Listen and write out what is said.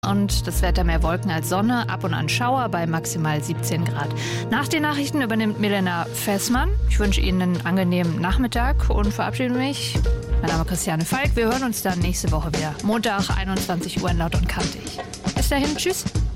Und das Wetter mehr Wolken als Sonne, ab und an Schauer bei maximal 17 Grad. Nach den Nachrichten übernimmt Milena Fessmann. Ich wünsche Ihnen einen angenehmen Nachmittag und verabschiede mich. Mein Name ist Christiane Falk. Wir hören uns dann nächste Woche wieder. Montag, 21 Uhr in Laut und Kantig. Bis dahin, tschüss.